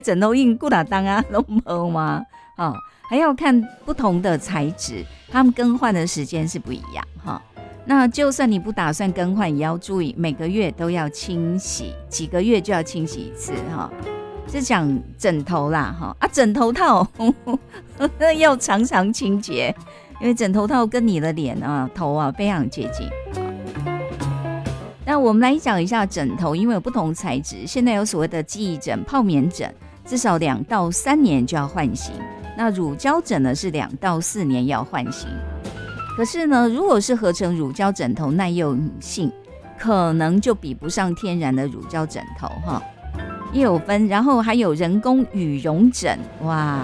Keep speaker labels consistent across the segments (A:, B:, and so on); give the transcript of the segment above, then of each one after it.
A: 枕头硬固打当啊，都没吗？哦，还要看不同的材质，它们更换的时间是不一样哈。那就算你不打算更换，也要注意每个月都要清洗，几个月就要清洗一次哈。是讲枕头啦哈啊，枕头套要常常清洁，因为枕头套跟你的脸啊、头啊非常接近。那我们来讲一下枕头，因为有不同材质，现在有所谓的记忆枕、泡棉枕，至少2到3年就要换新。那乳胶枕呢是2到4年要换新。可是呢，如果是合成乳胶枕头，耐用性可能就比不上天然的乳胶枕头哈，也有分。然后还有人工羽绒枕，哇，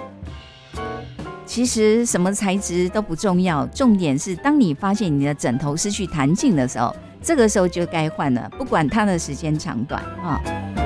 A: 其实什么材质都不重要，重点是当你发现你的枕头失去弹性的时候，这个时候就该换了，不管它的时间长短哈。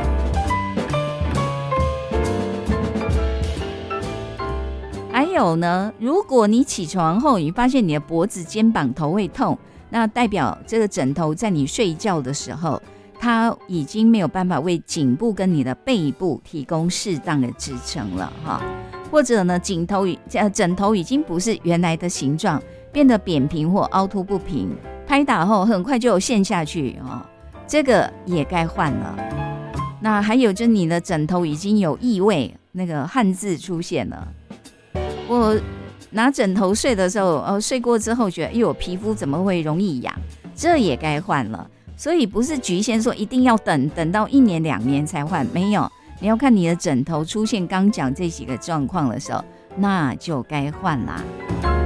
A: 还有呢，如果你起床后你发现你的脖子、肩膀、头会痛，那代表这个枕头在你睡觉的时候，它已经没有办法为颈部跟你的背部提供适当的支撑了哈。或者呢，枕头已经不是原来的形状，变得扁平或凹凸不平，拍打后很快就有陷下去哦，这个也该换了。那还有就是你的枕头已经有异味，那个汉字出现了。我拿枕头睡的时候，睡过之后觉得，我皮肤怎么会容易痒？这也该换了。所以不是局限说一定要等到1年2年才换，没有，你要看你的枕头出现刚讲这几个状况的时候，那就该换啦。